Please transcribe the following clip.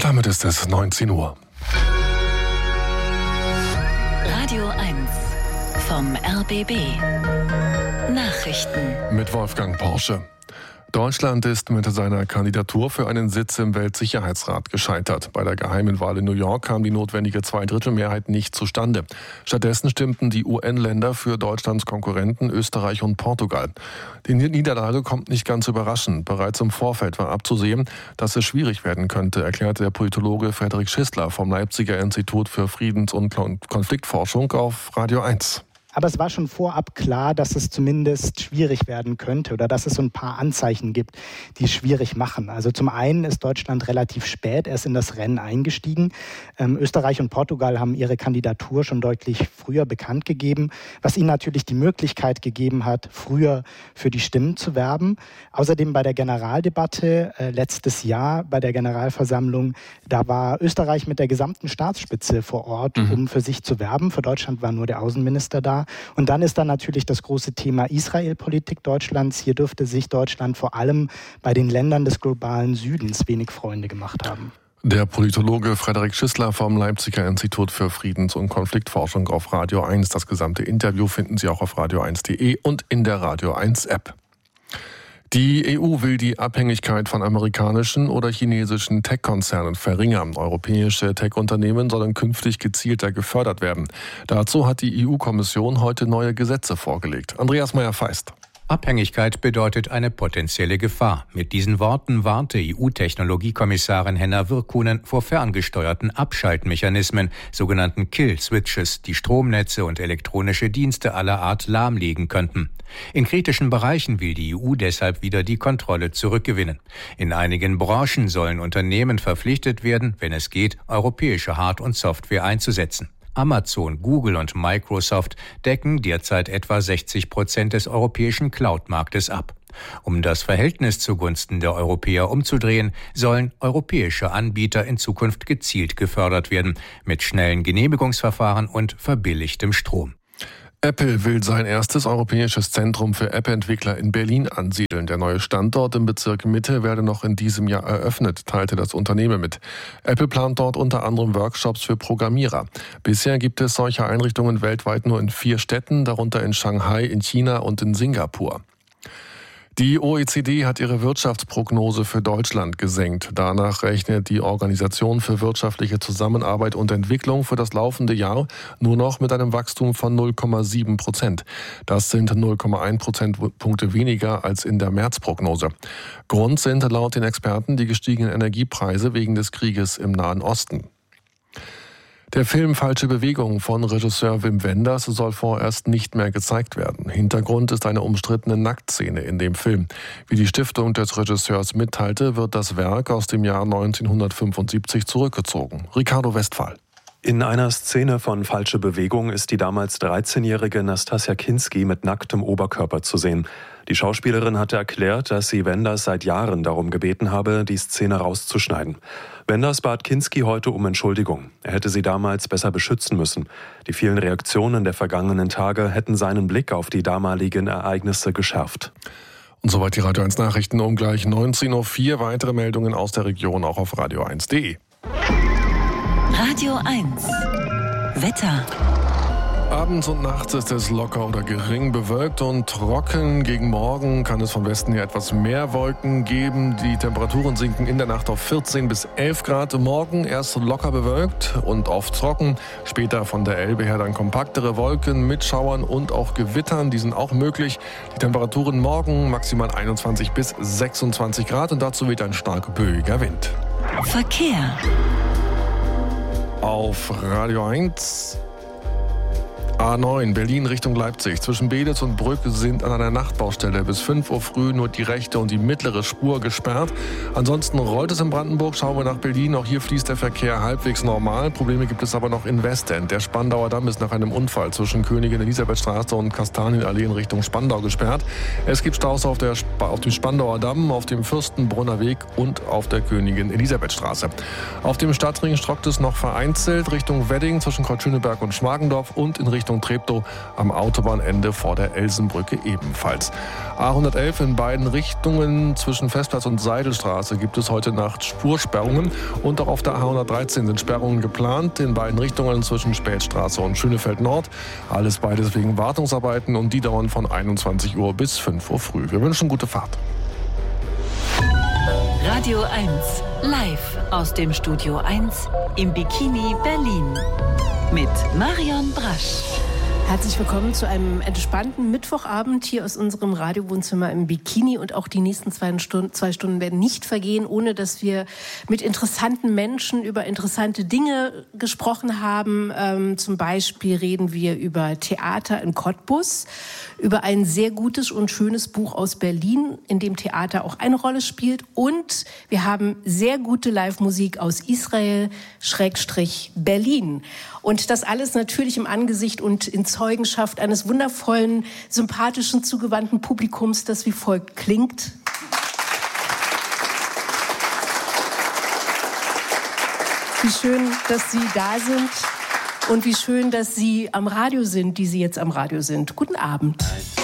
Und damit ist es 19 Uhr. Radio 1 vom RBB. Nachrichten Mit Wolfgang Porsche. Deutschland ist mit seiner Kandidatur für einen Sitz im Weltsicherheitsrat gescheitert. Bei der geheimen Wahl in New York kam die notwendige Zweidrittelmehrheit nicht zustande. Stattdessen stimmten die UN-Länder für Deutschlands Konkurrenten Österreich und Portugal. Die Niederlage kommt nicht ganz überraschend. Bereits im Vorfeld war abzusehen, dass es schwierig werden könnte, erklärte der Politologe Frederik Schissler vom Leipziger Institut für Friedens- und Konfliktforschung auf Radio 1. Aber es war schon vorab klar, dass es zumindest schwierig werden könnte oder dass es so ein paar Anzeichen gibt, die es schwierig machen. Also zum einen ist Deutschland relativ spät erst in das Rennen eingestiegen. Österreich und Portugal haben ihre Kandidatur schon deutlich früher bekannt gegeben, was ihnen natürlich die Möglichkeit gegeben hat, früher für die Stimmen zu werben. Außerdem bei der Generaldebatte letztes Jahr, bei der Generalversammlung, da war Österreich mit der gesamten Staatsspitze vor Ort, um für sich zu werben. Für Deutschland war nur der Außenminister da. Und dann ist da natürlich das große Thema Israel-Politik Deutschlands. Hier dürfte sich Deutschland vor allem bei den Ländern des globalen Südens wenig Freunde gemacht haben. Der Politologe Frederik Schissler vom Leipziger Institut für Friedens- und Konfliktforschung auf Radio 1. Das gesamte Interview finden Sie auch auf radio1.de und in der Radio 1 App. Die EU will die Abhängigkeit von amerikanischen oder chinesischen Tech-Konzernen verringern. Europäische Tech-Unternehmen sollen künftig gezielter gefördert werden. Dazu hat die EU-Kommission heute neue Gesetze vorgelegt. Andreas Meyer-Feist. Abhängigkeit bedeutet eine potenzielle Gefahr. Mit diesen Worten warnte EU-Technologiekommissarin Henna Virkkunen vor ferngesteuerten Abschaltmechanismen, sogenannten Kill-Switches, die Stromnetze und elektronische Dienste aller Art lahmlegen könnten. In kritischen Bereichen will die EU deshalb wieder die Kontrolle zurückgewinnen. In einigen Branchen sollen Unternehmen verpflichtet werden, wenn es geht, europäische Hard- und Software einzusetzen. Amazon, Google und Microsoft decken derzeit etwa 60% des europäischen Cloud-Marktes ab. Um das Verhältnis zugunsten der Europäer umzudrehen, sollen europäische Anbieter in Zukunft gezielt gefördert werden, mit schnellen Genehmigungsverfahren und verbilligtem Strom. Apple will sein erstes europäisches Zentrum für App-Entwickler in Berlin ansiedeln. Der neue Standort im Bezirk Mitte werde noch in diesem Jahr eröffnet, teilte das Unternehmen mit. Apple plant dort unter anderem Workshops für Programmierer. Bisher gibt es solche Einrichtungen weltweit nur in 4 Städten, darunter in Shanghai, in China und in Singapur. Die OECD hat ihre Wirtschaftsprognose für Deutschland gesenkt. Danach rechnet die Organisation für wirtschaftliche Zusammenarbeit und Entwicklung für das laufende Jahr nur noch mit einem Wachstum von 0,7%. Das sind 0,1 Prozentpunkte weniger als in der Märzprognose. Grund sind laut den Experten die gestiegenen Energiepreise wegen des Krieges im Nahen Osten. Der Film Falsche Bewegung von Regisseur Wim Wenders soll vorerst nicht mehr gezeigt werden. Hintergrund ist eine umstrittene Nacktszene in dem Film. Wie die Stiftung des Regisseurs mitteilte, wird das Werk aus dem Jahr 1975 zurückgezogen. Ricardo Westphal. In einer Szene von Falsche Bewegung ist die damals 13-jährige Nastassja Kinski mit nacktem Oberkörper zu sehen. Die Schauspielerin hatte erklärt, dass sie Wenders seit Jahren darum gebeten habe, die Szene rauszuschneiden. Wenders bat Kinski heute um Entschuldigung. Er hätte sie damals besser beschützen müssen. Die vielen Reaktionen der vergangenen Tage hätten seinen Blick auf die damaligen Ereignisse geschärft. Und soweit die Radio 1 Nachrichten um gleich 19.04 Uhr. Weitere Meldungen aus der Region auch auf radio1.de. Radio 1 Wetter. Abends und nachts ist es locker oder gering bewölkt und trocken. Gegen Morgen kann es von Westen her etwas mehr Wolken geben. Die Temperaturen sinken in der Nacht auf 14 bis 11 Grad. Morgen erst locker bewölkt und oft trocken. Später von der Elbe her dann kompaktere Wolken mit Schauern und auch Gewittern. Die sind auch möglich. Die Temperaturen morgen maximal 21 bis 26 Grad und dazu weht ein stark böiger Wind. Verkehr. Auf Radio 1 A9 Berlin Richtung Leipzig. Zwischen Beelitz und Brück sind an einer Nachtbaustelle bis 5 Uhr früh nur die rechte und die mittlere Spur gesperrt. Ansonsten rollt es in Brandenburg. Schauen wir nach Berlin. Auch hier fließt der Verkehr halbwegs normal. Probleme gibt es aber noch in Westend. Der Spandauer Damm ist nach einem Unfall zwischen Königin-Elisabeth-Straße und Kastanienallee in Richtung Spandau gesperrt. Es gibt Staus auf dem Spandauer Damm, auf dem Fürstenbrunner Weg und auf der Königin-Elisabeth-Straße. Auf dem Stadtring stockt es noch vereinzelt Richtung Wedding zwischen Kreuz Schöneberg und Schmargendorf und in Richtung Richtung Treptow, am Autobahnende vor der Elsenbrücke ebenfalls. A111 in beiden Richtungen zwischen Festplatz und Seidelstraße gibt es heute Nacht Spursperrungen und auch auf der A113 sind Sperrungen geplant, in beiden Richtungen zwischen Spätstraße und Schönefeld Nord. Alles beides wegen Wartungsarbeiten und die dauern von 21 Uhr bis 5 Uhr früh. Wir wünschen gute Fahrt. Radio 1, live aus dem Studio 1 im Bikini Berlin mit Marion Brasch. Herzlich willkommen zu einem entspannten Mittwochabend hier aus unserem Radiowohnzimmer im Bikini. Und auch die nächsten 2 Stunden werden nicht vergehen, ohne dass wir mit interessanten Menschen über interessante Dinge gesprochen haben. Zum Beispiel reden wir über Theater in Cottbus, über ein sehr gutes und schönes Buch aus Berlin, in dem Theater auch eine Rolle spielt. Und wir haben sehr gute Live-Musik aus Israel/Berlin. Und das alles natürlich im Angesicht und in Zeugenschaft eines wundervollen, sympathischen, zugewandten Publikums, das wie folgt klingt. Wie schön, dass Sie da sind und wie schön, dass Sie am Radio sind, die Sie jetzt am Radio sind. Guten Abend.